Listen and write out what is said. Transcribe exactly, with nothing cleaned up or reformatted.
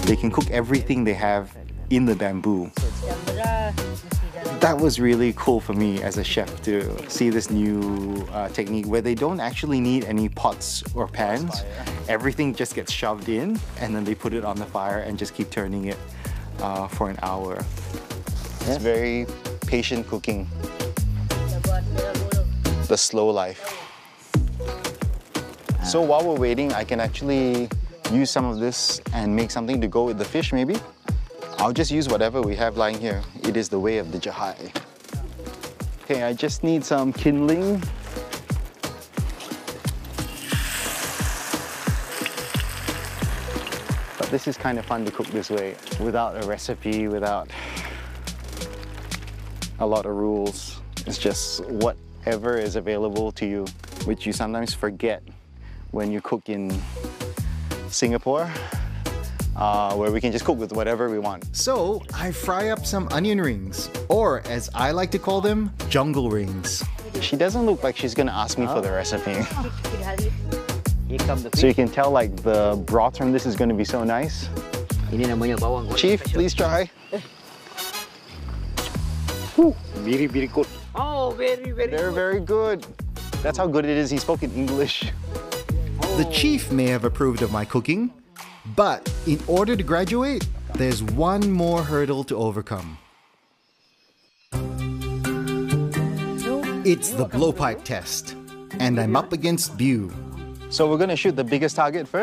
They can cook everything they have in the bamboo. That was really cool for me as a chef to see this new uh, technique where they don't actually need any pots or pans. Everything just gets shoved in and then they put it on the fire and just keep turning it uh, for an hour. It's very patient cooking. The slow life. So while we're waiting, I can actually use some of this and make something to go with the fish maybe. I'll just use whatever we have lying here. It is the way of the Jahai. Okay, I just need some kindling. But this is kind of fun to cook this way, without a recipe, without a lot of rules. It's just whatever is available to you, which you sometimes forget when you cook in Singapore. Uh, where we can just cook with whatever we want. So I fry up some onion rings, or as I like to call them, jungle rings. She doesn't look like she's gonna ask me for the recipe. So you can tell like the broth from this is gonna be so nice. Chief, please try. Very, very good. Oh, very, very They're good. very good. That's how good it is. He spoke in English. The chief may have approved of my cooking, but in order to graduate, there's one more hurdle to overcome. It's the blowpipe test, and I'm up against Bew. So we're gonna shoot the biggest target first.